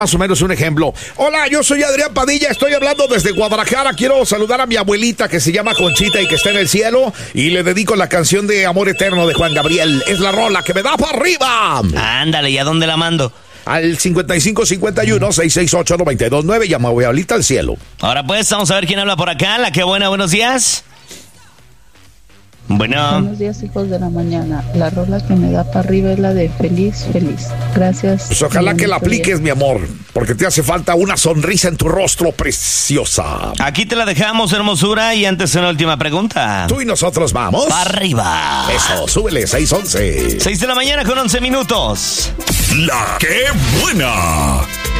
Más o menos un ejemplo. Hola, yo soy Adrián Padilla, estoy hablando desde Guadalajara. Quiero saludar a mi abuelita que se llama Conchita y que está en el cielo. Y le dedico la canción de Amor Eterno de Juan Gabriel. Es la rola que me da para arriba. Ándale, ¿y a dónde la mando? Al 5551-668-929. Llama a mi abuelita al cielo. Ahora pues, vamos a ver quién habla por acá. La que buena, buenos días. Bueno. Buenos días, hijos de la mañana. La rola que me da para arriba es la de Feliz, Feliz. Gracias. Pues ojalá que la apliques, mi amor, porque te hace falta una sonrisa en tu rostro, preciosa. Aquí te la dejamos, hermosura, y antes una última pregunta. Tú y nosotros vamos. Para arriba. Eso, súbele, 6:11. 6 de la mañana con 11 minutos. La que buena.